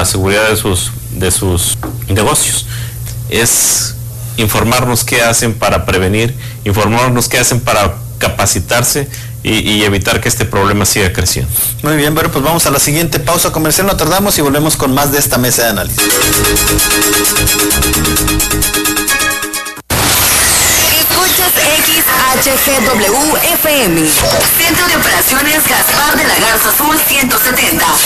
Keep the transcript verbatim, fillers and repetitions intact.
la seguridad de sus, de sus negocios. Es informarnos qué hacen para prevenir, informarnos qué hacen para capacitarse y, y evitar que este problema siga creciendo. Muy bien, bueno, pues vamos a la siguiente pausa comercial, no tardamos y volvemos con más de esta mesa de análisis. Escuchas X H G W F M, Centro de Operaciones Gaspar de la Garza Azul ciento setenta.